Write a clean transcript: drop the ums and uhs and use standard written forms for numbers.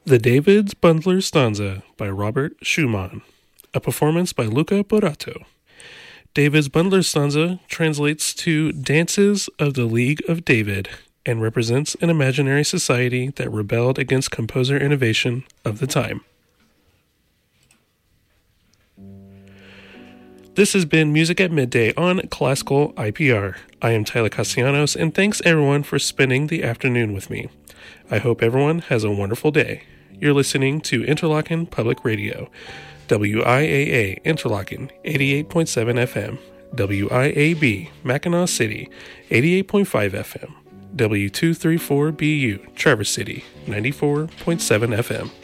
The David's Bundler Stanza by Robert Schumann, a performance by Luca Borato. David's Bundler Stanza translates to Dances of the League of David and represents an imaginary society that rebelled against composer innovation of the time. This has been Music at Midday on Classical IPR. I am Tyler Castellanos, and thanks everyone for spending the afternoon with me. I hope everyone has a wonderful day. You're listening to Interlochen Public Radio, WIAA Interlochen 88.7 FM, WIAB Mackinac City 88.5 FM, W234BU Traverse City 94.7 FM.